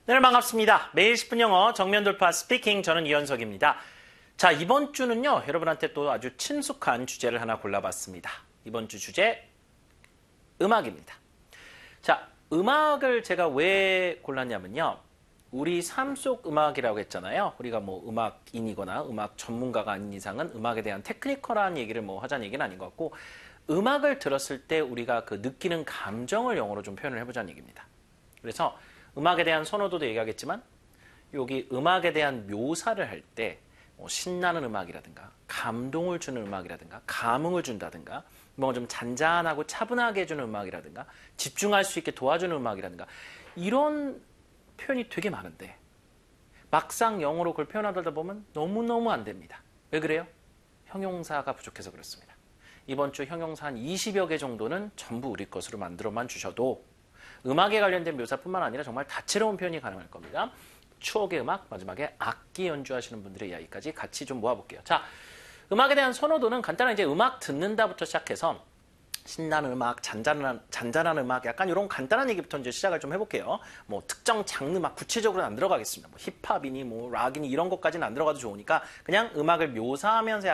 네, 반갑습니다. 매일 10분 영어 정면 돌파 스피킹, 저는 이현석입니다. 자, 이번 주는요, 여러분한테 또 아주 친숙한 주제를 하나 골라봤습니다. 이번 주 주제, 음악입니다. 자, 음악을 제가 왜 골랐냐면요, 우리 삶 속 음악이라고 했잖아요. 우리가 뭐 음악인이거나 음악 전문가가 아닌 이상은 음악에 대한 테크니컬한 얘기를 뭐 하자는 얘기는 아닌 것 같고, 음악을 들었을 때 우리가 그 느끼는 감정을 영어로 좀 표현을 해보자는 얘기입니다. 그래서 음악에 대한 선호도도 얘기하겠지만, 여기 음악에 대한 묘사를 할 때 신나는 음악이라든가 감동을 주는 음악이라든가 감흥을 준다든가 뭔가 좀 잔잔하고 차분하게 해주는 음악이라든가 집중할 수 있게 도와주는 음악이라든가 이런 표현이 되게 많은데 막상 영어로 그걸 표현하다 보면 너무너무 안 됩니다. 왜 그래요? 형용사가 부족해서 그렇습니다. 이번 주 형용사 한 20여 개 정도는 전부 우리 것으로 만들어만 주셔도 음악에 관련된 묘사뿐만 아니라 정말 다채로운 표현이 가능할 겁니다. 추억의 음악, 마지막에 악기 연주하시는 분들의 이야기까지 같이 좀 모아볼게요. 자, 음악에 대한 선호도는 간단하게 이제 음악 듣는다부터 시작해서 신나는 음악, 잔잔한 음악, 약간 이런 간단한 얘기부터 이제 시작을 좀 해볼게요. 뭐 특정 장르 막 구체적으로는 안 들어가겠습니다. 뭐 힙합이니 뭐 락이니 이런 것까지는 안 들어가도 좋으니까 그냥 음악을 묘사하면서